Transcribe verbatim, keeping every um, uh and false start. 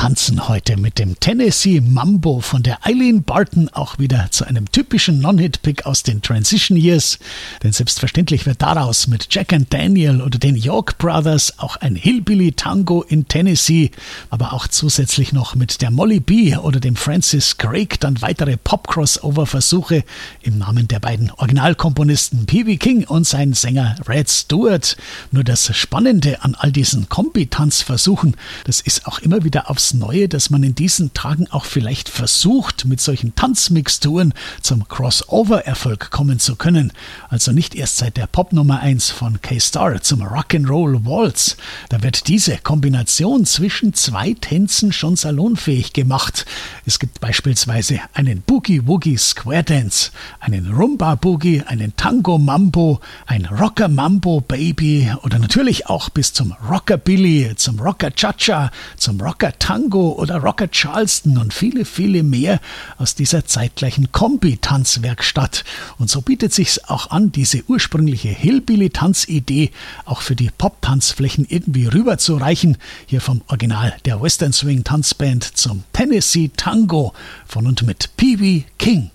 tanzen heute mit dem Tennessee Mambo von der Eileen Barton auch wieder zu einem typischen Non-Hit-Pick aus den Transition Years. Denn selbstverständlich wird daraus mit Jack and Daniel oder den York Brothers auch ein Hillbilly-Tango in Tennessee, aber auch zusätzlich noch mit der Molly B oder dem Francis Craig dann weitere Pop-Crossover-Versuche im Namen der beiden Originalkomponisten P B King und sein Sänger Red Stewart. Nur das Spannende an all diesen Kombi-Tanzversuchen, das ist auch immer wieder aufs Neue, dass man in diesen Tagen auch vielleicht versucht, mit solchen Tanzmixturen zum Crossover-Erfolg kommen zu können. Also nicht erst seit der Pop Nummer eins von K-Star zum Rock'n'Roll Waltz. Da wird diese Kombination zwischen zwei Tänzen schon salonfähig gemacht. Es gibt beispielsweise einen Boogie-Woogie Square Dance, einen Rumba-Boogie, einen Tango-Mambo, ein Rocker-Mambo-Baby oder natürlich auch bis zum Rockabilly, zum Rocker-Cha-Cha, zum Rocker-Tango oder Rocker-Charleston und viele, viele mehr aus dieser zeitgleichen Kombi-Tanzwerkstatt. Und so bietet sich's auch an, diese ursprüngliche Hillbilly-Tanzidee auch für die Pop-Tanzflächen irgendwie rüberzureichen. Hier vom Original der Western Swing Tanzband zum Tennessee Tango von und mit P B King.